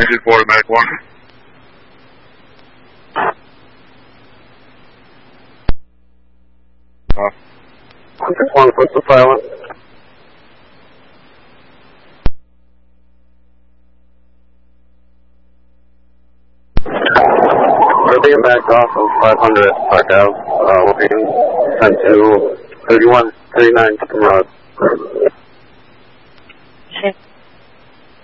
Engine 4, Medic 1. Off. 161, put the silent. We're being backed off of 500 Park Ave. We're being sent to 3139 Road.